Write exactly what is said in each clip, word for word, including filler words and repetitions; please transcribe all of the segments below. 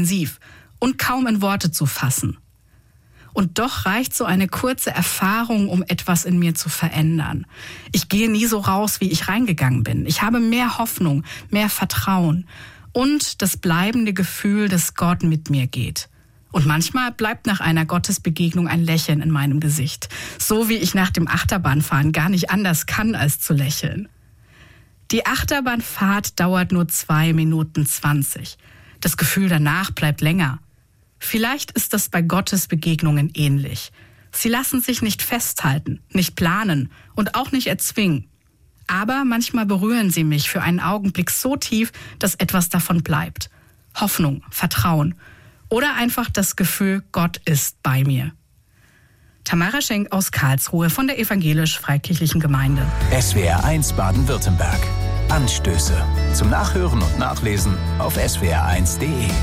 intensiv und kaum in Worte zu fassen. Und doch reicht so eine kurze Erfahrung, um etwas in mir zu verändern. Ich gehe nie so raus, wie ich reingegangen bin. Ich habe mehr Hoffnung, mehr Vertrauen und das bleibende Gefühl, dass Gott mit mir geht. Und manchmal bleibt nach einer Gottesbegegnung ein Lächeln in meinem Gesicht. So wie ich nach dem Achterbahnfahren gar nicht anders kann, als zu lächeln. Die Achterbahnfahrt dauert nur zwei Minuten zwanzig. Das Gefühl danach bleibt länger. Vielleicht ist das bei Gottes Begegnungen ähnlich. Sie lassen sich nicht festhalten, nicht planen und auch nicht erzwingen. Aber manchmal berühren sie mich für einen Augenblick so tief, dass etwas davon bleibt. Hoffnung, Vertrauen oder einfach das Gefühl, Gott ist bei mir. Tamara Schenk aus Karlsruhe von der Evangelisch-Freikirchlichen Gemeinde. S W R eins Baden-Württemberg. Anstöße. Zum Nachhören und Nachlesen auf S W R eins Punkt de.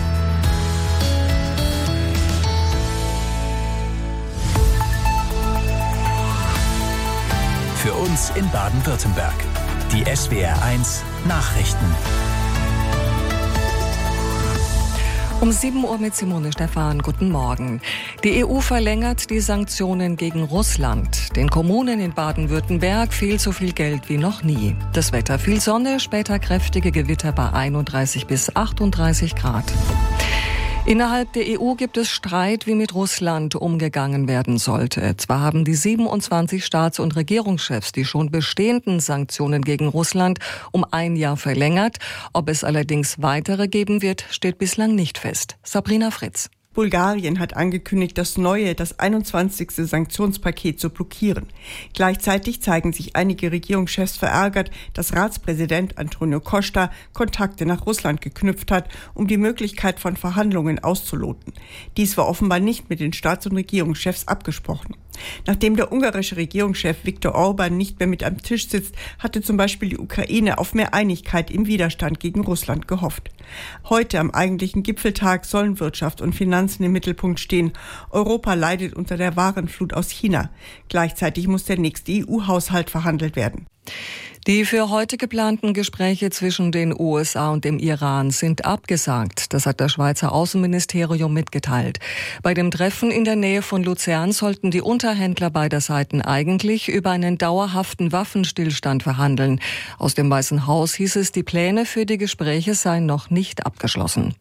Für uns in Baden-Württemberg. Die S W R eins Nachrichten. Um sieben Uhr mit Simone Stephan. Guten Morgen. Die E U verlängert die Sanktionen gegen Russland. Den Kommunen in Baden-Württemberg fehlt so viel Geld wie noch nie. Das Wetter: viel Sonne, später kräftige Gewitter bei einunddreißig bis achtunddreißig Grad. Innerhalb der E U gibt es Streit, wie mit Russland umgegangen werden sollte. Zwar haben die siebenundzwanzig Staats- und Regierungschefs die schon bestehenden Sanktionen gegen Russland um ein Jahr verlängert. Ob es allerdings weitere geben wird, steht bislang nicht fest. Sabrina Fritz. Bulgarien hat angekündigt, das neue, das einundzwanzigste Sanktionspaket zu blockieren. Gleichzeitig zeigen sich einige Regierungschefs verärgert, dass Ratspräsident Antonio Costa Kontakte nach Russland geknüpft hat, um die Möglichkeit von Verhandlungen auszuloten. Dies war offenbar nicht mit den Staats- und Regierungschefs abgesprochen. Nachdem der ungarische Regierungschef Viktor Orban nicht mehr mit am Tisch sitzt, hatte zum Beispiel die Ukraine auf mehr Einigkeit im Widerstand gegen Russland gehofft. Heute am eigentlichen Gipfeltag sollen Wirtschaft und Finanzen im Mittelpunkt stehen. Europa leidet unter der Warenflut aus China. Gleichzeitig muss der nächste E U-Haushalt verhandelt werden. Die für heute geplanten Gespräche zwischen den U S A und dem Iran sind abgesagt. Das hat das Schweizer Außenministerium mitgeteilt. Bei dem Treffen in der Nähe von Luzern sollten die Unterhändler beider Seiten eigentlich über einen dauerhaften Waffenstillstand verhandeln. Aus dem Weißen Haus hieß es, die Pläne für die Gespräche seien noch nicht abgeschlossen.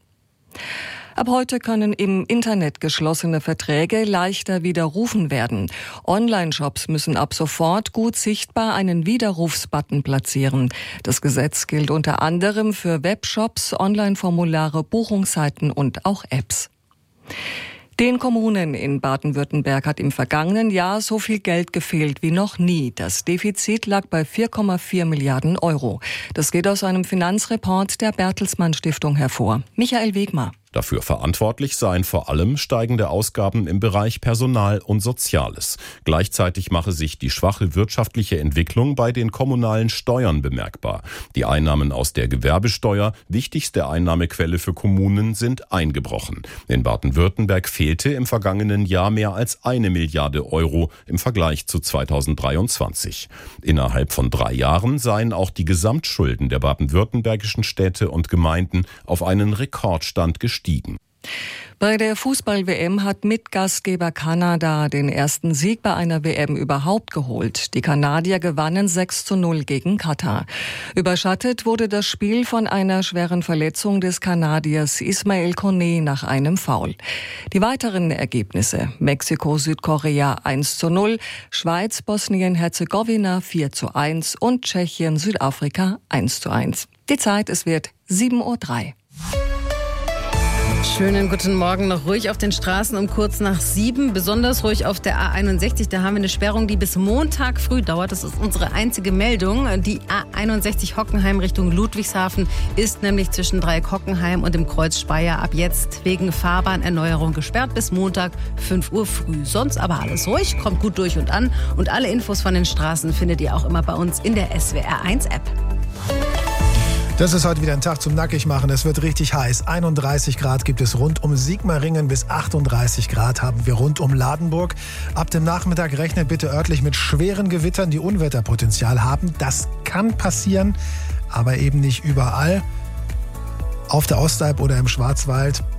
Ab heute können im Internet geschlossene Verträge leichter widerrufen werden. Online-Shops müssen ab sofort gut sichtbar einen Widerrufsbutton platzieren. Das Gesetz gilt unter anderem für Webshops, Online-Formulare, Buchungsseiten und auch Apps. Den Kommunen in Baden-Württemberg hat im vergangenen Jahr so viel Geld gefehlt wie noch nie. Das Defizit lag bei vier Komma vier Milliarden Euro. Das geht aus einem Finanzreport der Bertelsmann Stiftung hervor. Michael Wegmar. Dafür verantwortlich seien vor allem steigende Ausgaben im Bereich Personal und Soziales. Gleichzeitig mache sich die schwache wirtschaftliche Entwicklung bei den kommunalen Steuern bemerkbar. Die Einnahmen aus der Gewerbesteuer, wichtigste Einnahmequelle für Kommunen, sind eingebrochen. In Baden-Württemberg fehlte im vergangenen Jahr mehr als eine Milliarde Euro im Vergleich zu zweitausenddreiundzwanzig. Innerhalb von drei Jahren seien auch die Gesamtschulden der baden-württembergischen Städte und Gemeinden auf einen Rekordstand gestiegen. Bei der Fußball-W M hat Mitgastgeber Kanada den ersten Sieg bei einer W M überhaupt geholt. Die Kanadier gewannen sechs zu null gegen Katar. Überschattet wurde das Spiel von einer schweren Verletzung des Kanadiers Ismael Kone nach einem Foul. Die weiteren Ergebnisse: Mexiko-Südkorea eins zu null, Schweiz-Bosnien-Herzegowina vier zu eins und Tschechien-Südafrika eins zu eins. Die Zeit, es wird sieben Uhr drei. Schönen guten Morgen. Noch ruhig auf den Straßen um kurz nach sieben. Besonders ruhig auf der A einundsechzig. Da haben wir eine Sperrung, die bis Montag früh dauert. Das ist unsere einzige Meldung. Die A einundsechzig Hockenheim Richtung Ludwigshafen ist nämlich zwischen Dreieck-Hockenheim und dem Kreuz Speyer ab jetzt wegen Fahrbahnerneuerung gesperrt bis Montag fünf Uhr früh. Sonst aber alles ruhig, kommt gut durch und an. Und alle Infos von den Straßen findet ihr auch immer bei uns in der S W R eins App. Das ist heute wieder ein Tag zum Nackigmachen. Es wird richtig heiß. einunddreißig Grad gibt es rund um Sigmaringen, bis achtunddreißig Grad haben wir rund um Ladenburg. Ab dem Nachmittag rechnet bitte örtlich mit schweren Gewittern, die Unwetterpotenzial haben. Das kann passieren, aber eben nicht überall. Auf der Ostalb oder im Schwarzwald